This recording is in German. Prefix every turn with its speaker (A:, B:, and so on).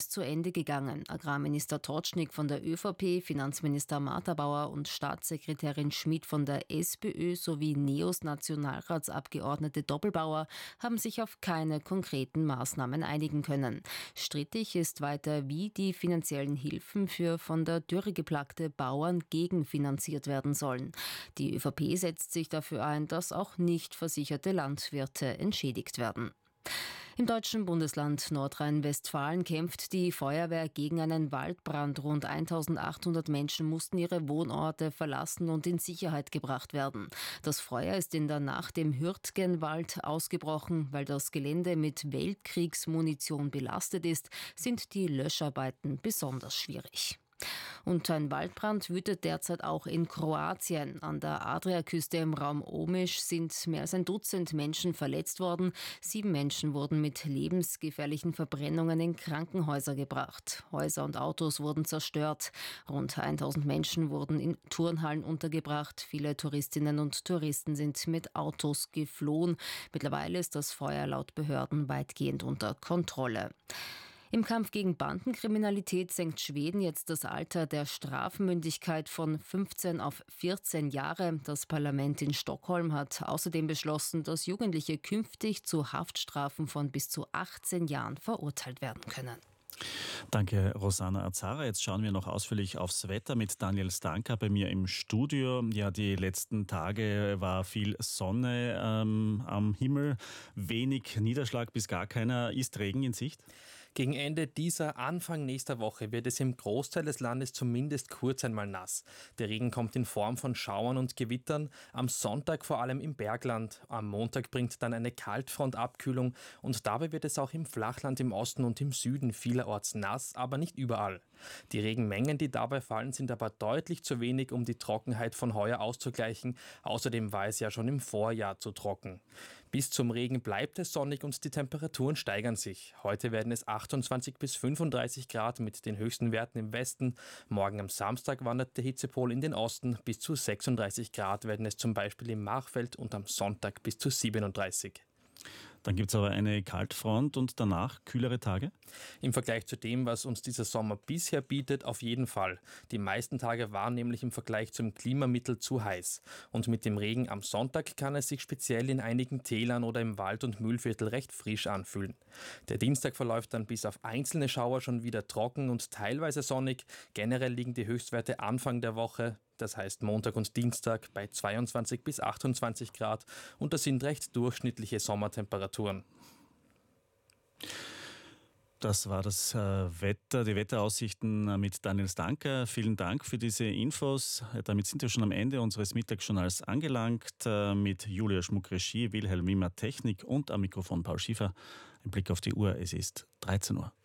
A: zu Ende gegangen. Agrarminister Totschnig von der ÖVP, Finanzminister Martha-Bauer und Staatssekretärin Schmid von der SPÖ sowie NEOS-Nationalratsabgeordnete Doppelbauer haben sich auf keine konkreten Maßnahmen einigen können. Strittig ist weiter, wie die finanziellen Hilfen für von der Dürre geplagte Bauern gegenfinanziert werden sollen. Die ÖVP setzt sich dafür ein, dass auch nicht versicherte Landwirte entschädigt werden. Im deutschen Bundesland Nordrhein-Westfalen kämpft die Feuerwehr gegen einen Waldbrand. Rund 1800 Menschen mussten ihre Wohnorte verlassen und in Sicherheit gebracht werden. Das Feuer ist in der Nacht im Hürtgenwald ausgebrochen. Weil das Gelände mit Weltkriegsmunition belastet ist, sind die Löscharbeiten besonders schwierig. Und ein Waldbrand wütet derzeit auch in Kroatien. An der Adriaküste im Raum Omiš sind mehr als ein Dutzend Menschen verletzt worden. 7 Menschen wurden mit lebensgefährlichen Verbrennungen in Krankenhäuser gebracht. Häuser und Autos wurden zerstört. Rund 1000 Menschen wurden in Turnhallen untergebracht. Viele Touristinnen und Touristen sind mit Autos geflohen. Mittlerweile ist das Feuer laut Behörden weitgehend unter Kontrolle. Im Kampf gegen Bandenkriminalität senkt Schweden jetzt das Alter der Strafmündigkeit von 15 auf 14 Jahre. Das Parlament in Stockholm hat außerdem beschlossen, dass Jugendliche künftig zu Haftstrafen von bis zu 18 Jahren verurteilt werden können.
B: Danke, Rosanna Azara. Jetzt schauen wir noch ausführlich aufs Wetter mit Daniel Stanka bei mir im Studio. Ja, die letzten Tage war viel Sonne am Himmel, wenig Niederschlag bis gar keiner. Ist Regen in Sicht?
C: Gegen Ende dieser, Anfang nächster Woche wird es im Großteil des Landes zumindest kurz einmal nass. Der Regen kommt in Form von Schauern und Gewittern, am Sonntag vor allem im Bergland. Am Montag bringt dann eine Kaltfront Abkühlung und dabei wird es auch im Flachland im Osten und im Süden vielerorts nass, aber nicht überall. Die Regenmengen, die dabei fallen, sind aber deutlich zu wenig, um die Trockenheit von heuer auszugleichen. Außerdem war es ja schon im Vorjahr zu trocken. Bis zum Regen bleibt es sonnig und die Temperaturen steigern sich. Heute werden es 28 bis 35 Grad mit den höchsten Werten im Westen. Morgen am Samstag wandert der Hitzepol in den Osten. Bis zu 36 Grad werden es zum Beispiel im Machfeld und am Sonntag bis zu 37.
B: Dann gibt es aber eine Kaltfront und danach kühlere Tage?
C: Im Vergleich zu dem, was uns dieser Sommer bisher bietet, auf jeden Fall. Die meisten Tage waren nämlich im Vergleich zum Klimamittel zu heiß. Und mit dem Regen am Sonntag kann es sich speziell in einigen Tälern oder im Wald- und Mühlviertel recht frisch anfühlen. Der Dienstag verläuft dann bis auf einzelne Schauer schon wieder trocken und teilweise sonnig. Generell liegen die Höchstwerte Anfang der Woche, das heißt Montag und Dienstag, bei 22 bis 28 Grad und das sind recht durchschnittliche Sommertemperaturen.
B: Das war das Wetter, die Wetteraussichten mit Daniel Stanka. Vielen Dank für diese Infos. Damit sind wir schon am Ende unseres Mittagsjournals angelangt. Mit Julia Schmuck-Regie, Wilhelm Wimmer Technik und am Mikrofon Paul Schiefer. Ein Blick auf die Uhr, es ist 13 Uhr.